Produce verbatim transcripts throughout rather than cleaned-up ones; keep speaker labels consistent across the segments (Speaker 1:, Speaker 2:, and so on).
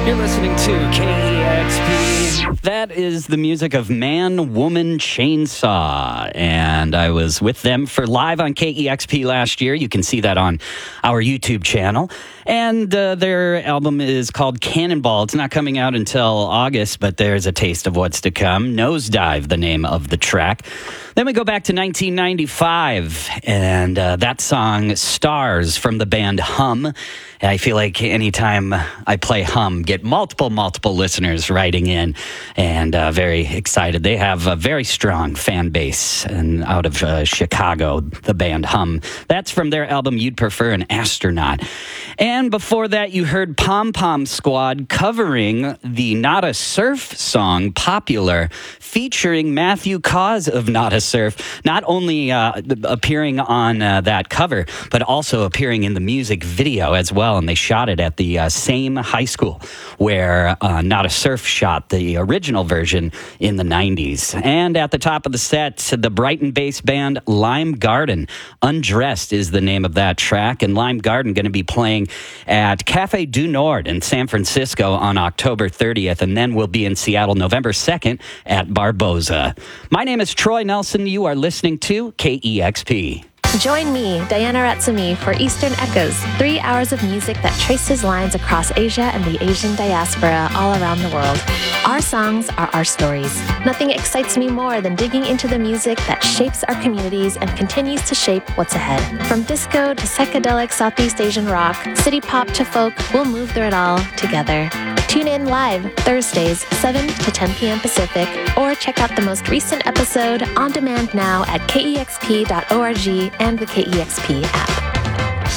Speaker 1: You're listening to K E X P. That is the music of Man, Woman, Chainsaw. And I was with them for live on K E X P last year. You can see that on our YouTube channel. And uh, their album is called Cannonball. It's not coming out until August, but there's a taste of what's to come. Nosedive, the name of the track. Then we go back to nineteen ninety-five, and uh, that song, Stars, from the band Hum. And I feel like anytime I play Hum, get multiple, multiple listeners writing in, and uh, very excited. They have a very strong fan base and out of uh, Chicago, the band Hum. That's from their album, You'd Prefer an Astronaut. And before that, you heard Pom Pom Squad covering the Nada Surf song, Popular, featuring Matthew Cause of Nada Surf, not only uh, appearing on uh, that cover, but also appearing in the music video as well. And they shot it at the uh, same high school where uh, Nada Surf shot the original version in the nineties. And at the top of the set, the Brighton-based band Lime Garden. Undressed is the name of that track. And Lime Garden going to be playing at Cafe du Nord in San Francisco on October thirtieth. And then we'll be in Seattle November second at Barboza. My name is Troy Nelson. You are listening to K E X P.
Speaker 2: Join me, Diana Ratsumi, for Eastern Echoes, three hours of music that traces lines across Asia and the Asian diaspora all around the world. Our songs are our stories. Nothing excites me more than digging into the music that shapes our communities and continues to shape what's ahead. From disco to psychedelic Southeast Asian rock, city pop to folk, we'll move through it all together. Tune in live Thursdays, seven to ten p.m. Pacific, or check out the most recent episode on demand now at K E X P dot org and the K E X P app.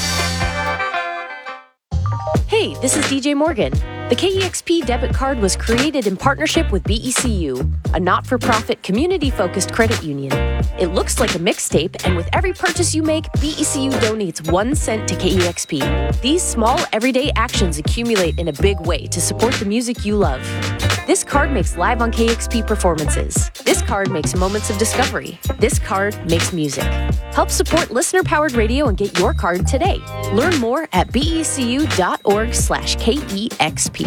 Speaker 3: Hey, this is D J Morgan. The K E X P debit card was created in partnership with B E C U, a not-for-profit, community-focused credit union. It looks like a mixtape, and with every purchase you make, B E C U donates one cent to K E X P. These small, everyday actions accumulate in a big way to support the music you love. This card makes Live on K E X P performances. This card makes Moments of Discovery. This card makes music. Help support listener-powered radio and get your card today. Learn more at B E C U dot org slash K E X P.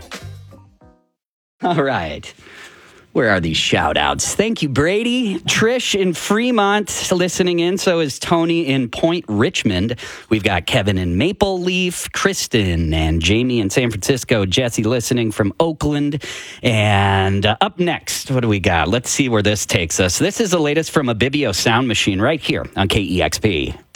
Speaker 1: All right. Where are these shout-outs? Thank you, Brady. Trish in Fremont listening in. So is Tony in Point Richmond. We've got Kevin in Maple Leaf, Kristen and Jamie in San Francisco, Jesse listening from Oakland. And uh, up next, what do we got? Let's see where this takes us. This is the latest from a Bibio Sound Machine right here on K E X P.